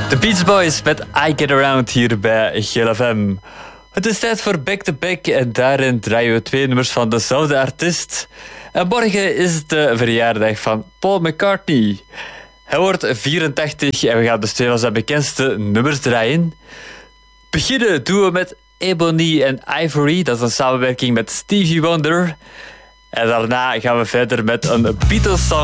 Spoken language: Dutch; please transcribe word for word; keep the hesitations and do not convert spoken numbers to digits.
The Beach Boys met I Get Around hier bij G L F M. Het is tijd voor Back to Back en daarin draaien we twee nummers van dezelfde artiest. En morgen is het de verjaardag van Paul McCartney. Hij wordt vierentachtig en we gaan dus twee van zijn bekendste nummers draaien. Beginnen doen we met Ebony and Ivory, dat is een samenwerking met Stevie Wonder. En daarna gaan we verder met een Beatles-song.